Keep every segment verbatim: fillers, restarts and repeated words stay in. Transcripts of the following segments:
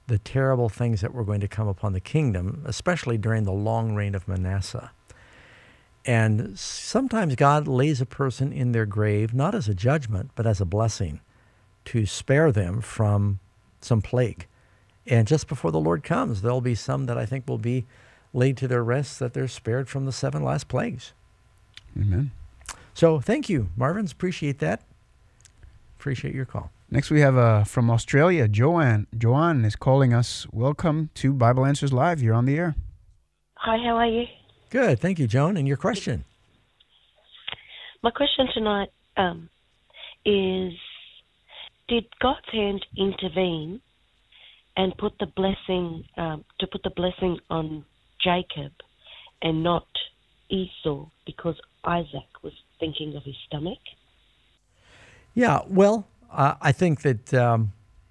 the terrible things that were going to come upon the kingdom, especially during the long reign of Manasseh. And sometimes God lays a person in their grave, not as a judgment, but as a blessing, to spare them from some plague. And just before the Lord comes, there'll be some that I think will be laid to their rest, that they're spared from the seven last plagues. Amen. So thank you, Marvin. Appreciate that. Appreciate your call. Next we have uh, from Australia, Joanne. Joanne is calling us. Welcome to Bible Answers Live. You're on the air. Hi, how are you? Good. Thank you, Joan. And your question? My question tonight um, is, did God's hand intervene and put the blessing, um, to put the blessing on Jacob and not Esau, because Isaac was thinking of his stomach? Yeah, well, uh, I think that um,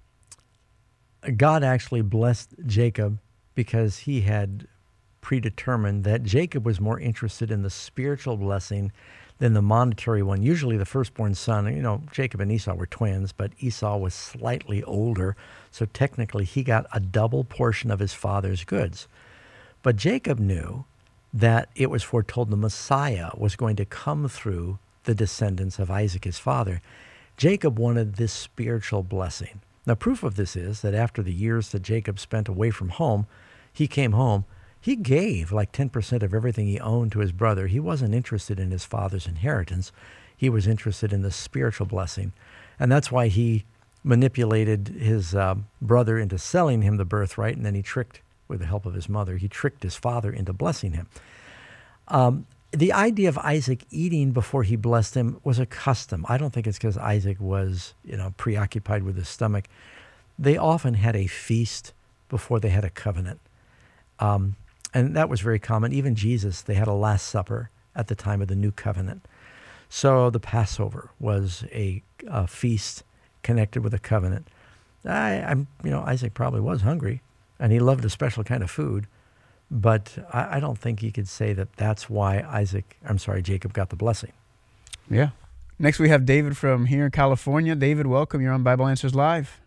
God actually blessed Jacob because he had predetermined that Jacob was more interested in the spiritual blessing than the monetary one. Usually the firstborn son, you know, Jacob and Esau were twins, but Esau was slightly older, so technically he got a double portion of his father's goods. But Jacob knew that it was foretold the Messiah was going to come through the descendants of Isaac, his father. Jacob wanted this spiritual blessing. Now, proof of this is that after the years that Jacob spent away from home, he came home. He gave like ten percent of everything he owned to his brother. He wasn't interested in his father's inheritance. He was interested in the spiritual blessing. And that's why he manipulated his uh, brother into selling him the birthright, and then he tricked, with the help of his mother, he tricked his father into blessing him. Um, the idea of Isaac eating before he blessed him was a custom. I don't think it's because Isaac was, you know, preoccupied with his stomach. They often had a feast before they had a covenant. Um, and that was very common. Even Jesus, they had a Last Supper at the time of the New Covenant. So the Passover was a, a feast connected with a covenant. I, I'm, you know, Isaac probably was hungry, and he loved a special kind of food. But I, I don't think you could say that that's why Isaac, I'm sorry, Jacob got the blessing. Yeah. Next we have David from here in California. David, welcome. You're on Bible Answers Live.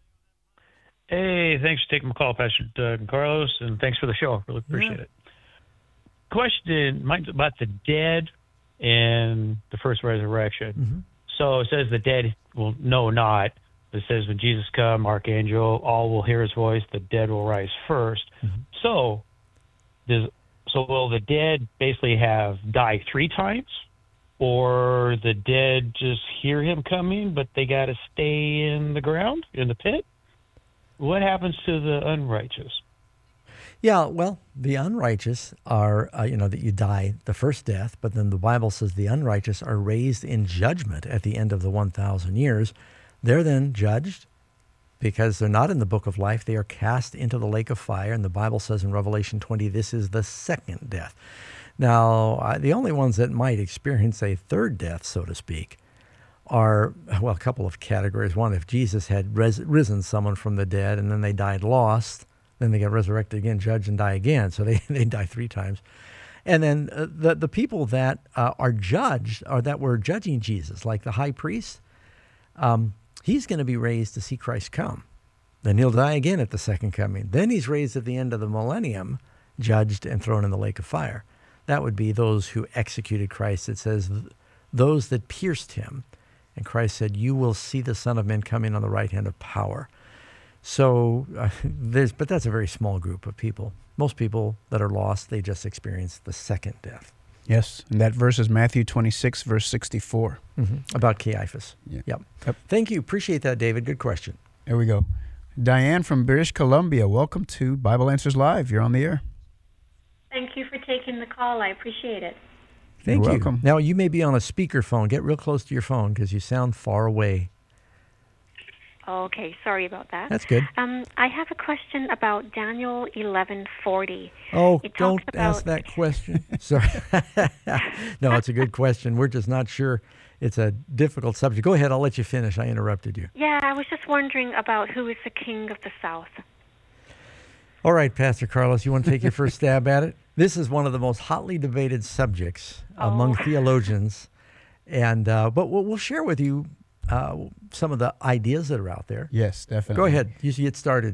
Hey, thanks for taking my call, Pastor Doug and Carlos, and thanks for the show. Really appreciate Yeah. it. Question, mine's about the dead and the first resurrection. Mm-hmm. So it says the dead will know not. It says when Jesus come, archangel, all will hear his voice, the dead will rise first. Mm-hmm. So does so will the dead basically have died three times? Or the dead just hear him coming, but they got to stay in the ground, in the pit? What happens to the unrighteous? Yeah, well, the unrighteous are, uh, you know, that you die the first death, but then the Bible says the unrighteous are raised in judgment at the end of the one thousand years. They're then judged because they're not in the book of life. They are cast into the lake of fire, and the Bible says in Revelation twenty, this is the second death. Now, uh, the only ones that might experience a third death, so to speak, are, well, a couple of categories. One, if Jesus had res- risen someone from the dead and then they died lost, then they get resurrected again, judged, and die again. So they, they die three times. And then uh, the, the people that uh, are judged, or that were judging Jesus, like the high priest, um, he's going to be raised to see Christ come. Then he'll die again at the second coming. Then he's raised at the end of the millennium, judged and thrown in the lake of fire. That would be those who executed Christ. It says, those that pierced him. And Christ said, you will see the Son of Man coming on the right hand of power. So uh, there's, but that's a very small group of people. Most people that are lost, they just experience the second death. Yes, and that verse is Matthew twenty-six, verse sixty-four. Mm-hmm. About Caiaphas. Yeah. Yep. Yep. Thank you. Appreciate that, David. Good question. There we go. Diane from British Columbia, welcome to Bible Answers Live. You're on the air. Thank you for taking the call. I appreciate it. Thank You're you. welcome. Now, you may be on a speakerphone. Get real close to your phone because you sound far away. Okay, sorry about that. That's good. Um, I have a question about Daniel eleven forty. Oh, It don't talks about- ask that question. Sorry. No, it's a good question. We're just not sure. It's a difficult subject. Go ahead. I'll let you finish. I interrupted you. Yeah, I was just wondering about who is the king of the South. All right, Pastor Carlos, you want to take your first stab at it? This is one of the most hotly debated subjects among Oh. theologians. And uh, but we'll, we'll share with you uh, some of the ideas that are out there. Yes, definitely. Go ahead. You get started.